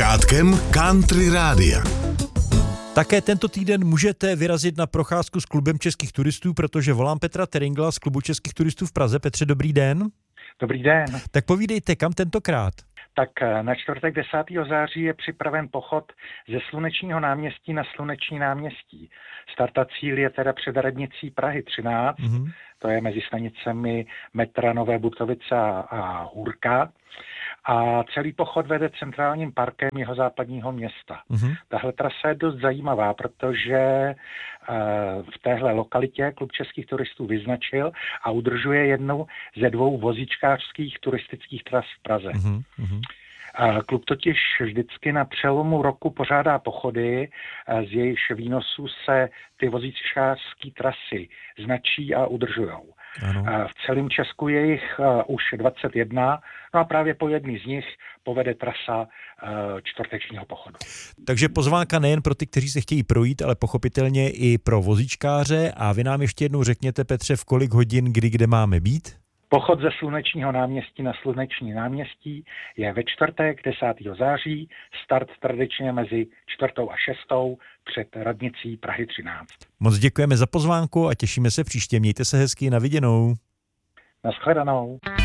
sluchátkem Country Rádia. Také tento týden můžete vyrazit na procházku s klubem českých turistů, protože volám Petra Teringla z klubu českých turistů v Praze. Petře, dobrý den. Dobrý den. Tak povídejte, kam tentokrát? Tak na čtvrtek 10. září je připraven pochod ze Slunečního náměstí na Sluneční náměstí. Starta cíl je teda před radnicí Prahy 13, to je mezi stanicemi metra Nové Butovice a Hůrka. A celý pochod vede centrálním parkem jihozápadního města. Tahle trasa je dost zajímavá, protože v téhle lokalitě klub českých turistů vyznačil a udržuje jednu ze dvou vozíčkářských turistických tras v Praze. Klub totiž vždycky na přelomu roku pořádá pochody, z jejichž výnosů se ty vozíčkářské trasy značí a udržujou. V celém Česku je jich už 21, no a právě po jedný z nich povede trasa čtvrtečního pochodu. Takže pozvánka nejen pro ty, kteří se chtějí projít, ale pochopitelně i pro vozíčkáře. A vy nám ještě jednou řekněte, Petře, v kolik hodin, kde máme být? Pochod ze Slunečního náměstí na Sluneční náměstí je ve čtvrtek 10. září, start tradičně mezi 4. a 6. před radnicí Prahy 13. Moc děkujeme za pozvánku a těšíme se příště. Mějte se hezky, na viděnou. Naschledanou.